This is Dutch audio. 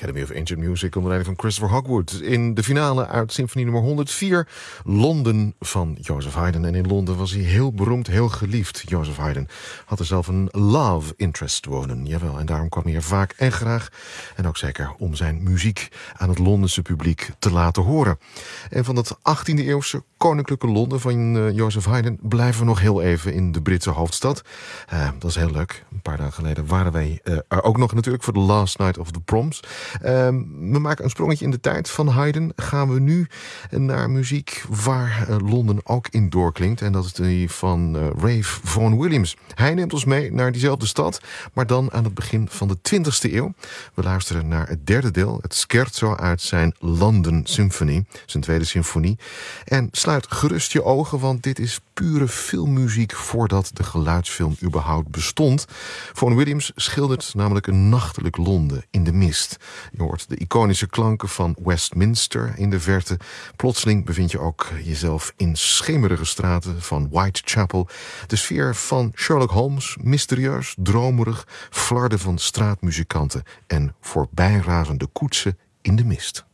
Academy of Ancient Music onder leiding van Christopher Hogwood. In de finale uit symfonie nummer 104, Londen van Joseph Haydn. En in Londen was hij heel beroemd, heel geliefd. Joseph Haydn had er zelf een love interest wonen. Jawel, en daarom kwam hij er vaak en graag. En ook zeker om zijn muziek aan het Londense publiek te laten horen. En van dat 18e eeuwse koninklijke Londen van Joseph Haydn blijven we nog heel even in de Britse hoofdstad. Dat is heel leuk. Een paar dagen geleden waren wij er ook nog natuurlijk voor de Last Night of the Proms. We maken een sprongetje in de tijd. Van Haydn gaan we nu naar muziek waar Londen ook in doorklinkt. En dat is die van Ralph Vaughan Williams. Hij neemt ons mee naar diezelfde stad, maar dan aan het begin van de 20e eeuw. We luisteren naar het derde deel, het scherzo uit zijn London Symphony, zijn tweede symfonie. En sluit gerust je ogen, want dit is pure filmmuziek voordat de geluidsfilm überhaupt bestond. Vaughan Williams schildert namelijk een nachtelijk Londen in de mist. Je hoort de iconische klanken van Westminster in de verte. Plotseling bevind je ook jezelf in schemerige straten van Whitechapel. De sfeer van Sherlock Holmes, mysterieus, dromerig, flarden van straatmuzikanten en voorbijrazende koetsen in de mist.